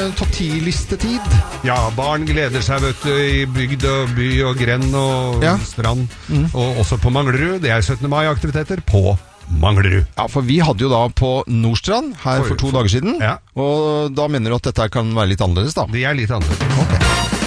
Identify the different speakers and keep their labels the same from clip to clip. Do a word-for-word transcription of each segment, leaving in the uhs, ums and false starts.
Speaker 1: topp ti-listetid.
Speaker 2: Ja, barn gleder seg, vet du, i bygd og by og grend og
Speaker 1: ja.
Speaker 2: strand. Mm. Og også på Manglerud. Det er syttende mai-aktiviteter på Manglerud.
Speaker 1: Ja, for vi hadde jo da på Nordstrand her for to dager siden.
Speaker 2: Ja.
Speaker 1: Og da mener du at dette kan være litt annerledes, da?
Speaker 2: Det er litt annerledes.
Speaker 1: Ok.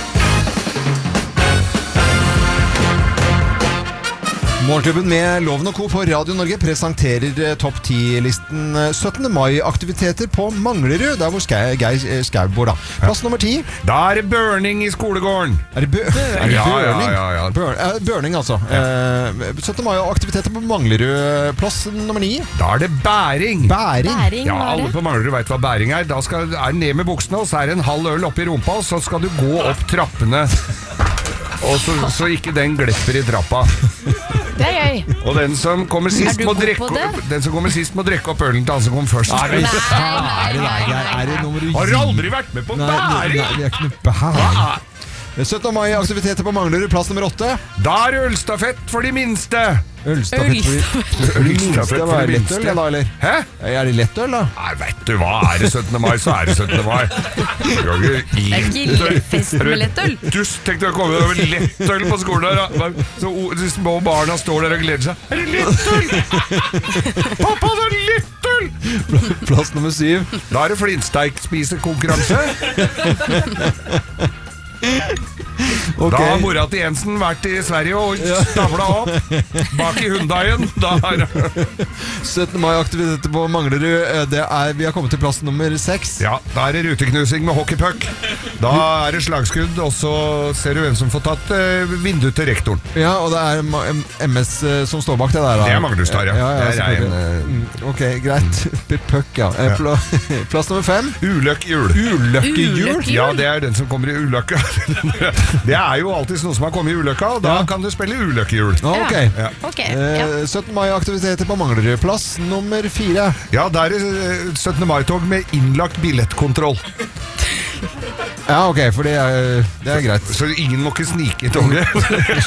Speaker 1: Morgenklubben med Loven og Co. på Radio Norge presenterer topp ti-listen syttende mai-aktiviteter på Manglerud, der hvor Geir Skau bor da. Plass nummer ti.
Speaker 2: Da er det burning i skolegården.
Speaker 1: Er det, bø er det
Speaker 2: ja,
Speaker 1: burning?
Speaker 2: Ja, ja, ja.
Speaker 1: Bør eh, burning, altså. Ja. Eh, syttende mai-aktiviteter på Manglerud. Plass nummer ni.
Speaker 2: Da er det bæring.
Speaker 1: Bæring?
Speaker 3: bæring
Speaker 2: ja, alle på Manglerud vet hva bæring er. Da skal, er det ned med buksene, og så er det en halv øl oppi rumpa, og så skal du gå opp trappene. Og så, så ikke den glepper i trappa.
Speaker 3: Det er gøy.
Speaker 2: Og den som kommer sist må drikke opp, den som kommer sist må drikke opp ølen til han som kom først.
Speaker 1: Nei, nei, nei, nei, er det nummer
Speaker 2: Har du aldri vært med på
Speaker 1: nei,
Speaker 2: bæring?
Speaker 1: Nei, det er ikke noe bæring. syttende mai-aktiviteter på Manglerud, plass nummer åtte.
Speaker 2: Da er det ølstafett for de minste.
Speaker 1: Ølstafett for de minste. Hva er det lettøl, da, eller?
Speaker 2: Hæ?
Speaker 1: Er det lettøl, da?
Speaker 2: Nei, vet du hva, er det syttende mai, så er det syttende mai.
Speaker 3: Det er ikke fest med lettøl.
Speaker 2: Dust, tenkte jeg å komme over lettøl på skolen der. Så de små barna står der og gleder seg. Er det lettøl? Pappa, det er lettøl!
Speaker 1: Plass nummer syv.
Speaker 2: Da er det flintsteik-spisekonkurranse. Okay. Da har mora til Jensen vært i Sverige og stavla opp bak i Hyundaien.
Speaker 1: syttende mai-aktiviteter på Manglerud. Det er, vi har kommet til plass nummer seks.
Speaker 2: Ja, da er det ruteknusing med hockeypuck. Da er det slagskudd, og så ser du hvem som får tatt uh, vinduet til rektoren.
Speaker 1: Ja, og det er M S som står bak det der. Da.
Speaker 2: Det er Manglerudstad, ja.
Speaker 1: Ja, ja,
Speaker 2: det er en,
Speaker 1: uh, ok, greit. Puck, ja. Pla plass nummer fem.
Speaker 2: Uløkkjul.
Speaker 1: Uløkkjul?
Speaker 2: Ja, det er den som kommer i ulykka. Det er jo alltid noen som har kommet i ulykka, og da ja. kan du spille uløkkehjul.
Speaker 1: Ah, ok.
Speaker 3: Ja. okay. Ja.
Speaker 1: Eh, syttende mai-aktiviteter på Manglerud. Plass nummer fire.
Speaker 2: Ja, der er syttende mai-tog med innlagt billettkontroll.
Speaker 1: Ja, ok, for det er, det er greit.
Speaker 2: Så ingen må ikke snike i toget.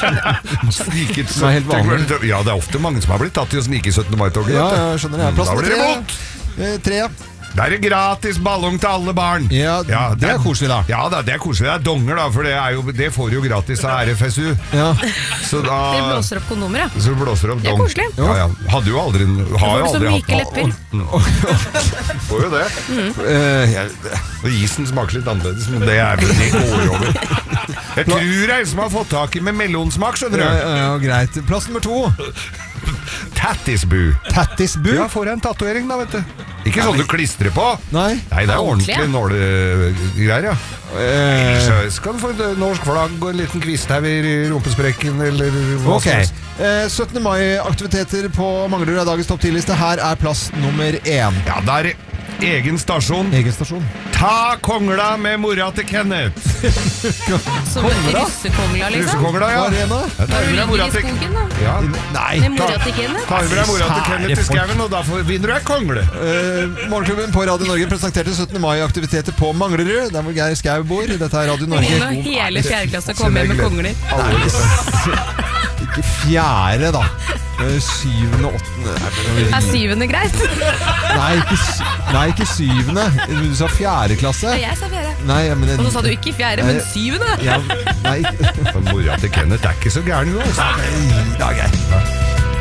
Speaker 2: Sniket
Speaker 1: som er helt vanlig.
Speaker 2: Ja, det er ofte mange som har blitt tatt i å snike i syttende mai-toget.
Speaker 1: Ja, ja, skjønner jeg. Plass nummer tre. Eh, tre.
Speaker 2: Det er gratis ballong til alle barn.
Speaker 1: Ja, ja det, det er koselig da.
Speaker 2: Ja, det er koselig. Det er donger da, for det, er jo, det får jo gratis av R F S U.
Speaker 1: Ja.
Speaker 3: Så da... Det blåser opp kondomer, ja.
Speaker 2: Så blåser opp dong.
Speaker 3: Det er koselig.
Speaker 2: Ja, ja. Hadde jo aldri... Har jo aldri hatt...
Speaker 3: lepper.
Speaker 2: Får jo det.
Speaker 3: Mm.
Speaker 2: Uh, ja, og isen smaker litt annerledes, men det er det går over. Jeg tror det er en som har fått tak i med melonsmak, skjønner du.
Speaker 1: Ja, ja, ja, greit. Plass nummer to.
Speaker 2: Tattisbu.
Speaker 1: Tattisbu?
Speaker 2: Ja, får jeg en tatovering da, vet du. Ikke sånn du klistrer på.
Speaker 1: Nei.
Speaker 2: Nei, det er ordentlig nålegreier, ja. Eh. Så skal du få et norsk flagg og en liten kvisthaug i rumpesprekken, eller hva
Speaker 1: Ok. Eh, syttende mai-aktiviteter på Manglerud er dagens topp ti-liste. Her er plass nummer én.
Speaker 2: Ja, der egen stasjon.
Speaker 1: Egen stasjon.
Speaker 2: Ta kongla med mora til Kenneth.
Speaker 3: Som et russekongla, liksom?
Speaker 2: Russekongla, ja.
Speaker 1: Hva er det da?
Speaker 3: Når du ligger i skogen, da.
Speaker 2: Ja.
Speaker 1: Nei.
Speaker 3: Med mora til Kenneth?
Speaker 2: Ta med deg mora til Kenneth til skauen, og da vinner du ei kongle.
Speaker 1: Uh, Morgenklubben på Radio Norge presenterte syttende mai-aktiviteter på Manglerud, der hvor Geir Skau bor. Dette er Radio Norge.
Speaker 3: Nå hele fjerde klasse kommer med kongler.
Speaker 1: Ikke fjerde, da. Syvende, åttende.
Speaker 3: Er syvende greit?
Speaker 1: Nei, ikke, nei, ikke syvende. Du sa fjerde klasse.
Speaker 3: Ja, jeg sa fjerde.
Speaker 1: Nei, men,
Speaker 3: og nå sa du ikke fjerde, men syvende.
Speaker 1: Ja, nei.
Speaker 2: Mora til Kenneth er ikke så gæren, jo.
Speaker 1: Ja, greit.